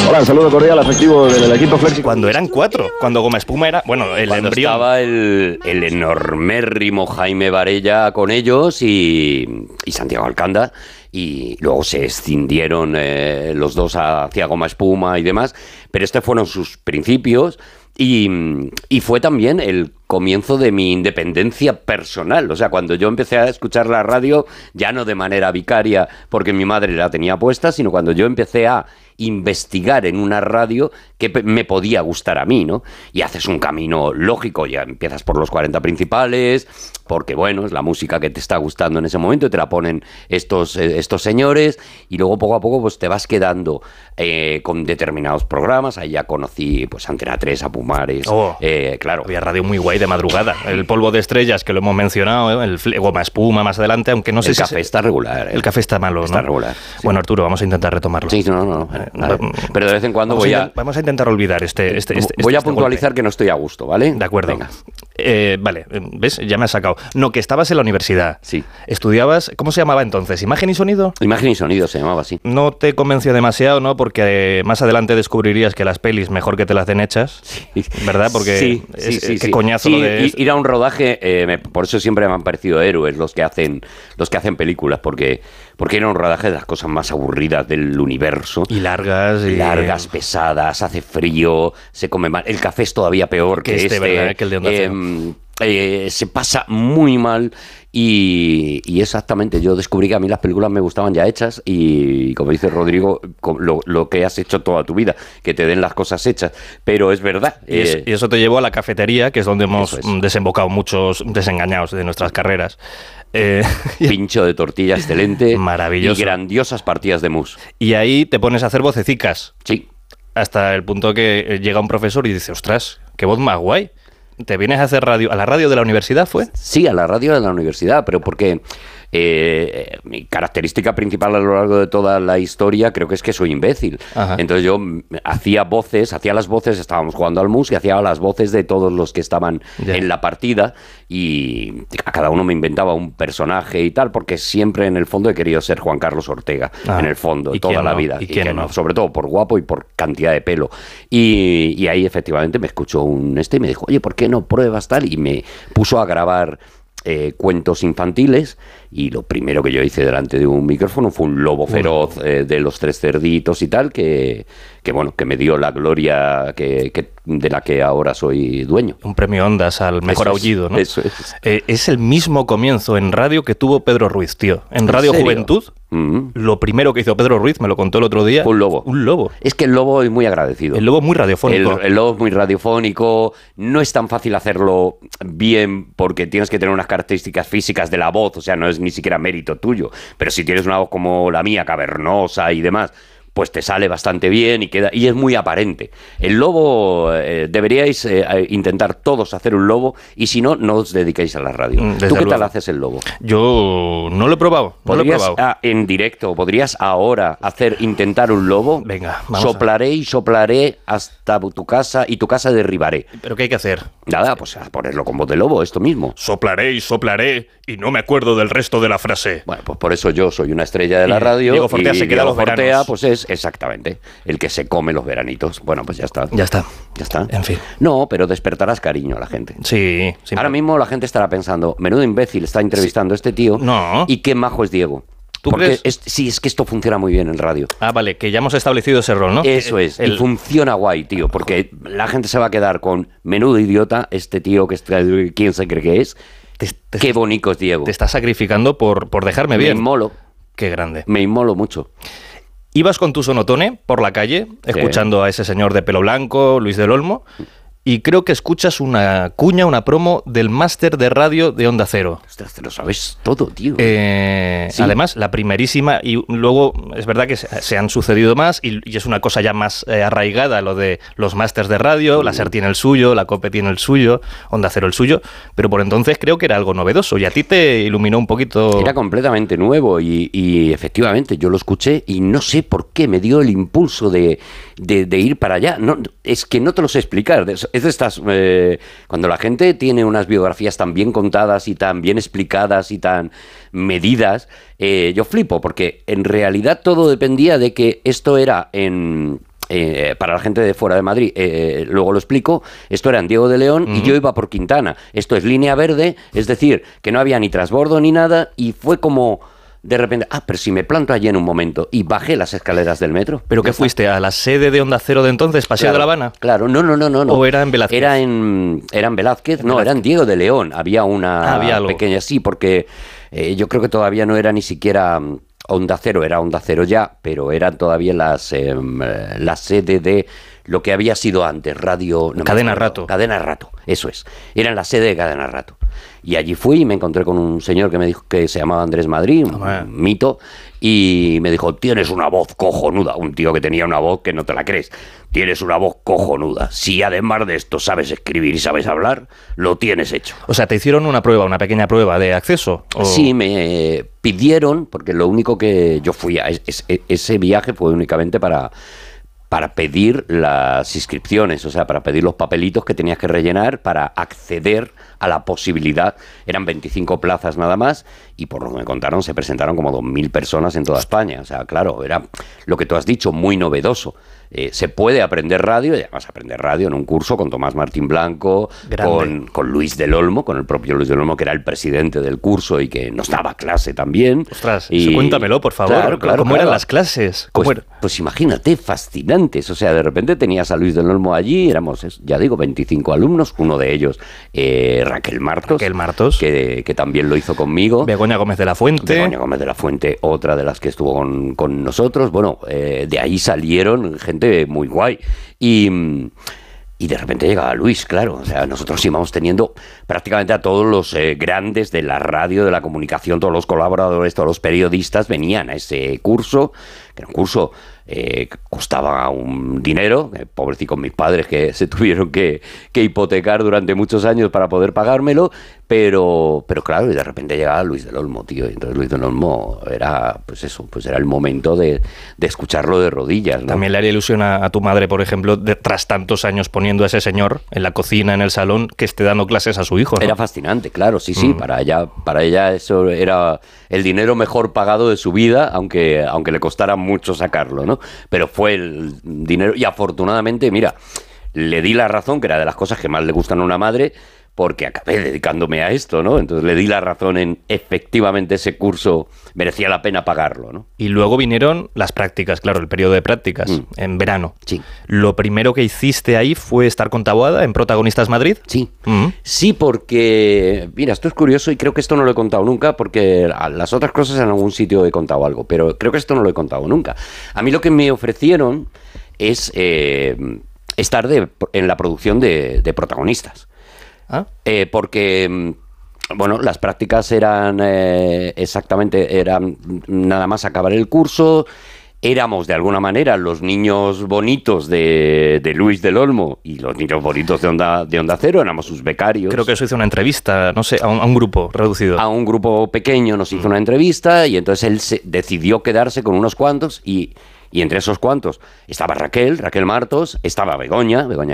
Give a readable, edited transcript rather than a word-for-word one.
Hola, un saludo cordial, afectivo del equipo Flexi. Cuando eran 4, cuando Goma Espuma era, bueno, el cuando embrión. Estaba el enormérrimo Jaime Varella con ellos y Santiago Alcanda, y luego se escindieron los dos hacia Goma Espuma y demás, pero estos fueron sus principios y fue también el comienzo de mi independencia personal. O sea, cuando yo empecé a escuchar la radio, ya no de manera vicaria porque mi madre la tenía puesta, sino cuando yo empecé a investigar en una radio que me podía gustar a mí, ¿no? Y haces un camino lógico, ya empiezas por los 40 principales, porque bueno, es la música que te está gustando en ese momento y te la ponen estos señores, y luego poco a poco pues te vas quedando con determinados programas. Ahí ya conocí pues Antena 3, a Pumares, claro. Había radio muy guay de madrugada. El Polvo de Estrellas, que lo hemos mencionado, el Goma Espuma más adelante, aunque no sé si... El café está regular. El café está malo, ¿no? Está regular. Sí. Bueno, Arturo, vamos a intentar retomarlo. Sí, no. Pero de vez en cuando vamos a intentar olvidar voy a puntualizar golpe. Que no estoy a gusto, ¿vale? De acuerdo. Venga. Vale, ¿ves? Ya me has sacado. No, que estabas en la universidad. Sí. Estudiabas, ¿cómo se llamaba entonces? ¿Imagen y sonido? Imagen y sonido se llamaba así. No te convenció demasiado, ¿no? Porque más adelante descubrirías que las pelis mejor que te las den hechas, sí. ¿Verdad? Porque sí, qué coñazo lo de... Ir a un rodaje, por eso siempre me han parecido héroes los que hacen películas, porque era un rodaje de las cosas más aburridas del universo. Y largas. Largas, pesadas, hace frío, se come mal. El café es todavía peor que este. ¿Verdad? Que el de Onda Cero. Se pasa muy mal y exactamente, yo descubrí que a mí las películas me gustaban ya hechas y, como dice Rodrigo, lo que has hecho toda tu vida, que te den las cosas hechas, pero es verdad. Y eso te llevó a la cafetería, que es donde hemos desembocado muchos desengañados de nuestras carreras. Pincho de tortilla excelente. Maravilloso. Y grandiosas partidas de mousse. Y ahí te pones a hacer vocecicas. Sí. Hasta el punto que llega un profesor y dice, ostras, qué voz más guay. ¿Te vienes a hacer radio? ¿A la radio de la universidad fue? Sí, a la radio de la universidad, pero porque mi característica principal a lo largo de toda la historia creo que es que soy imbécil. Ajá. Entonces yo hacía las voces, estábamos jugando al mus y hacía las voces de todos los que estaban en la partida, y a cada uno me inventaba un personaje y tal, porque siempre en el fondo he querido ser Juan Carlos Ortega, en el fondo, toda la vida. ¿Y quién no? Sobre todo por guapo y por cantidad de pelo. Y ahí efectivamente me escuchó y me dijo, oye, ¿por qué no pruebas tal? Y me puso a grabar cuentos infantiles, y lo primero que yo hice delante de un micrófono fue un lobo feroz de los 3 cerditos y tal, que me dio la gloria de la que ahora soy dueño. Un premio Ondas al mejor aullido, ¿no? Eso es. Es el mismo comienzo en radio que tuvo Pedro Ruiz, tío. En Radio Juventud, lo primero que hizo Pedro Ruiz, me lo contó el otro día. Un lobo. Un lobo. Es que el lobo es muy agradecido. El lobo es muy radiofónico. El lobo es muy radiofónico. No es tan fácil hacerlo bien porque tienes que tener unas características físicas de la voz, o sea, no es ni siquiera mérito tuyo. Pero si tienes una voz como la mía, cavernosa y demás, pues te sale bastante bien y es muy aparente. El lobo, deberíais intentar todos hacer un lobo, y si no, no os dediquéis a la radio. ¿Tú qué tal haces el lobo? Yo no lo he probado. En directo, ¿podrías ahora intentar un lobo? Venga, vamos. Soplaré y soplaré hasta tu casa y tu casa derribaré. ¿Pero qué hay que hacer? Nada, pues a ponerlo con voz de lobo, esto mismo. Soplaré y soplaré y no me acuerdo del resto de la frase. Bueno, pues por eso yo soy una estrella de la radio. Diego Fortea se queda los veranos. Pues es exactamente el que se come los veranitos. Bueno, pues ya está. Ya está. En fin. No, pero despertarás cariño a la gente. Sí. Ahora mismo la gente estará pensando, menudo imbécil está entrevistando a este tío. No. Y qué majo es Diego. Porque es que esto funciona muy bien en radio. Ah, vale, que ya hemos establecido ese rol, ¿no? Eso es, y funciona guay, tío, porque la gente se va a quedar con menudo idiota, este tío ¿quién se cree que es? Qué bonito es Diego. Te estás sacrificando por dejarme bien. Me inmolo. Qué grande. Me inmolo mucho. Ibas con tu sonotone por la calle, escuchando a ese señor de pelo blanco, Luis del Olmo, y creo que escuchas una cuña, una promo del máster de radio de Onda Cero. Ostras, te lo sabes todo, tío. Sí. Además, la primerísima, y luego es verdad que se han sucedido más, y es una cosa ya más arraigada, lo de los másters de radio. La SER tiene el suyo, la COPE tiene el suyo, Onda Cero el suyo, pero por entonces creo que era algo novedoso, y a ti te iluminó un poquito. Era completamente nuevo, y efectivamente yo lo escuché, y no sé por qué me dio el impulso de ir para allá. No, es que no te lo sé explicar. Es de estas, cuando la gente tiene unas biografías tan bien contadas y tan bien explicadas y tan medidas, yo flipo, porque en realidad todo dependía de que esto era en para la gente de fuera de Madrid, luego lo explico, esto era en Diego de León y yo iba por Quintana. Esto es línea verde, es decir, que no había ni transbordo ni nada y fue como... De repente, pero si me planto allí en un momento y bajé las escaleras del metro. ¿Pero qué fuiste? ¿A la sede de Onda Cero de entonces, Paseo de la Habana? Claro, no. ¿O era en Velázquez? Era en Velázquez, era en Diego de León. Había una pequeña, sí, porque yo creo que todavía no era ni siquiera Onda Cero, era Onda Cero ya, pero eran todavía la sede de lo que había sido antes, Radio... Cadena Rato. Cadena Rato, eso es. Era en la sede de Cadena Rato. Y allí fui y me encontré con un señor que me dijo que se llamaba Andrés Madrid, un mito, y me dijo, tienes una voz cojonuda. Un tío que tenía una voz que no te la crees. Tienes una voz cojonuda. Si además de esto sabes escribir y sabes hablar, lo tienes hecho. O sea, ¿te hicieron una pequeña prueba de acceso? ¿O? Sí, me pidieron, porque lo único que yo fui a ese viaje fue únicamente para pedir las inscripciones, o sea, para pedir los papelitos que tenías que rellenar para acceder a la posibilidad. Eran 25 plazas nada más y por lo que me contaron se presentaron como 2.000 personas en toda España. O sea, claro, era lo que tú has dicho, muy novedoso. Se puede aprender radio, y además aprender radio en un curso con Tomás Martín Blanco, con Luis del Olmo, con el propio Luis del Olmo, que era el presidente del curso y que nos daba clase también. Ostras, cuéntamelo, por favor. Claro, ¿Cómo eran las clases? Pues imagínate, fascinantes. O sea, de repente tenías a Luis del Olmo allí, éramos, ya digo, 25 alumnos, uno de ellos, Raquel Martos, que también lo hizo conmigo. Begoña Gómez de la Fuente, otra de las que estuvo con nosotros. Bueno, de ahí salieron gente muy guay. Y de repente llegaba Luis, claro. O sea, nosotros íbamos teniendo prácticamente a todos los grandes de la radio, de la comunicación, todos los colaboradores, todos los periodistas venían a ese curso, que era un curso costaba un dinero, pobrecitos mis padres que se tuvieron que hipotecar durante muchos años para poder pagármelo, pero claro, y de repente llegaba Luis del Olmo, tío, y entonces Luis del Olmo era, pues eso, pues era el momento de escucharlo de rodillas, ¿no? También le haría ilusión a tu madre, por ejemplo, tras tantos años poniendo a ese señor en la cocina, en el salón, que esté dando clases a su hijo, ¿no? Era fascinante, claro, sí, para ella eso era el dinero mejor pagado de su vida, aunque le costara mucho sacarlo, ¿no? Pero fue el dinero y afortunadamente, mira, le di la razón, que era de las cosas que más le gustan a una madre, porque acabé dedicándome a esto, ¿no? Entonces le di la razón en efectivamente ese curso merecía la pena pagarlo, ¿no? Y luego vinieron las prácticas, claro, el periodo de prácticas, en verano. Sí. ¿Lo primero que hiciste ahí fue estar con Taboada en Protagonistas Madrid? Sí. Sí, porque, mira, esto es curioso y creo que esto no lo he contado nunca, porque las otras cosas en algún sitio he contado algo, pero creo que esto no lo he contado nunca. A mí lo que me ofrecieron es estar en la producción de Protagonistas. Porque, bueno, las prácticas eran eran nada más acabar el curso. Éramos de alguna manera los niños bonitos de Luis del Olmo y los niños bonitos de Onda Cero, éramos sus becarios. Creo que eso hizo una entrevista, no sé, a un grupo reducido. A un grupo pequeño nos hizo una entrevista y entonces él decidió quedarse con unos cuantos y entre esos cuantos estaba Raquel Martos, estaba Begoña